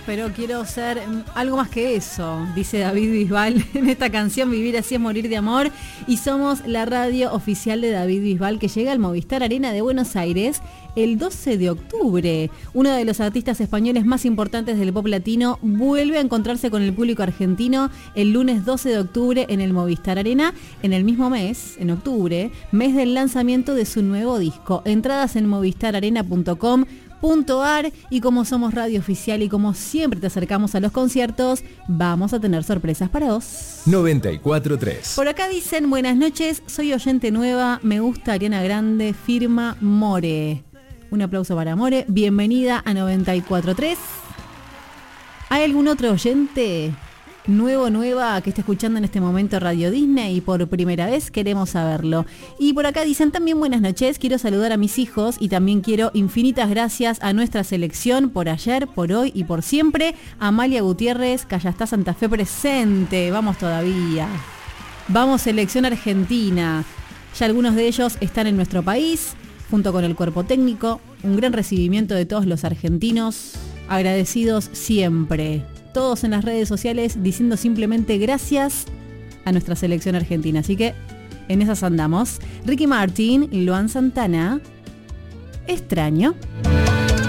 pero quiero ser algo más que eso, dice David Bisbal en esta canción, Vivir así es morir de amor. Y somos la radio oficial de David Bisbal, que llega al Movistar Arena de Buenos Aires el 12 de octubre. Uno de los artistas españoles más importantes del pop latino vuelve a encontrarse con el público argentino el lunes 12 de octubre en el Movistar Arena, en el mismo mes, en octubre, mes del lanzamiento de su nuevo disco. Entradas en movistararena.com.ar. Y como somos radio oficial y como siempre te acercamos a los conciertos, vamos a tener sorpresas para vos. 94.3. Por acá dicen, buenas noches, soy oyente nueva, me gusta Ariana Grande, firma More. Un aplauso para More, bienvenida a 94.3. ¿Hay algún otro oyente nueva que esté escuchando en este momento Radio Disney y por primera vez? Queremos saberlo. Y por acá dicen también buenas noches, quiero saludar a mis hijos y también quiero infinitas gracias a nuestra selección por ayer, por hoy y por siempre. Amalia Gutiérrez, Callastá Santa Fe presente, vamos todavía. Vamos selección argentina. Ya algunos de ellos están en nuestro país, junto con el cuerpo técnico. Un gran recibimiento de todos los argentinos, agradecidos siempre. Todos en las redes sociales diciendo simplemente gracias a nuestra selección argentina. Así que en esas andamos. Ricky Martin, Luan Santana, Extraño.